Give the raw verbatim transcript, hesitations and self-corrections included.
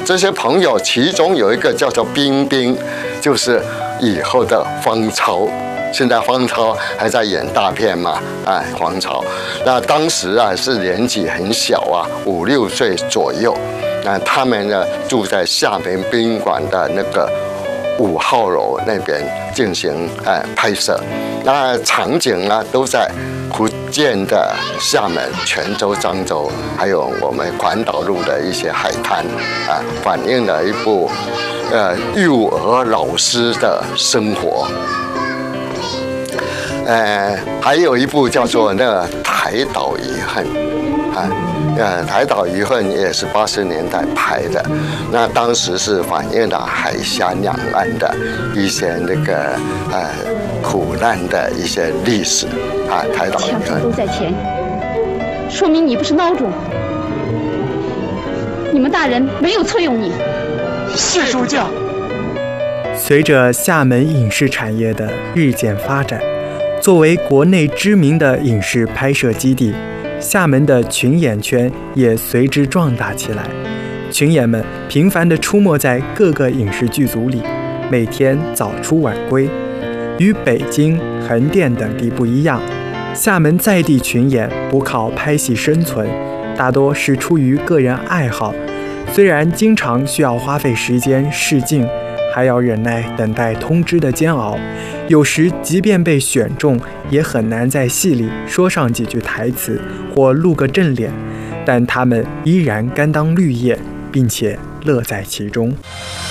这些朋友，其中有一个叫做冰冰，就是以后的方超。现在方超还在演大片嘛？哎，方超。那当时啊是年纪很小啊，五六岁左右。那他们呢住在厦门宾馆的那个五号楼那边进行哎拍摄。那场景呢都在福建的厦门、泉州、漳州，还有我们环岛路的一些海滩啊，反映了一部呃幼儿老师的生活。呃，还有一部叫做那个《台岛遗恨》啊，呃，《台岛遗恨》也是八十年代拍的，那当时是反映了海峡两岸的一些那个呃苦难的一些历史啊，《台岛遗恨》 都在前，说明你不是孬种，你们大人没有错用你。 是主教。 随着厦门影视产业的日渐发展，作为国内知名的影视拍摄基地，厦门的群演圈也随之壮大起来。群演们频繁地出没在各个影视剧组里，每天早出晚归。与北京、横店等地不一样，厦门在地群演不靠拍戏生存，大多是出于个人爱好。虽然经常需要花费时间试镜，还要忍耐等待通知的煎熬，有时即便被选中，也很难在戏里说上几句台词或露个正脸，但他们依然甘当绿叶，并且乐在其中。